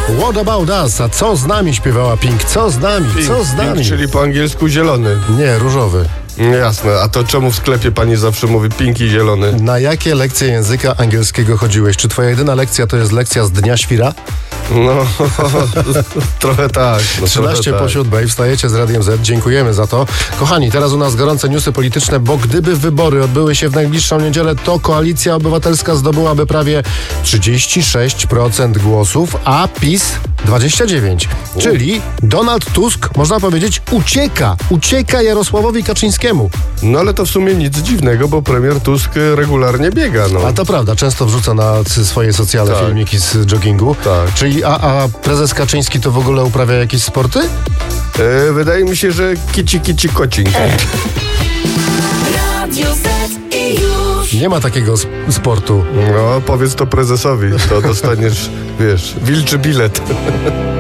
What about us? A co z nami śpiewała Pink? Co z nami? Co z nami? Pink, czyli po angielsku zielony. Nie, różowy. Jasne, a to czemu w sklepie pani zawsze mówi pink i zielony? Na jakie lekcje języka angielskiego chodziłeś? Czy twoja jedyna lekcja to jest lekcja z Dnia Świra? No, trochę tak. 13 po 7, wstajecie z Radiem Z, dziękujemy za to. Kochani, teraz u nas gorące newsy polityczne, bo gdyby wybory odbyły się w najbliższą niedzielę, to Koalicja Obywatelska zdobyłaby prawie 36% głosów, a PiS 29%. Czyli Donald Tusk, można powiedzieć, ucieka Jarosławowi Kaczyńskiemu. No ale to w sumie nic dziwnego, bo premier Tusk regularnie biega, no. A to prawda, często wrzuca na swoje socjale Tak. filmiki z joggingu. Tak. Czyli a prezes Kaczyński to w ogóle uprawia jakieś sporty? Wydaje mi się, że kici kocing. Radio Z i już. Nie ma takiego sportu. No, powiedz to prezesowi, to dostaniesz, wiesz, wilczy bilet.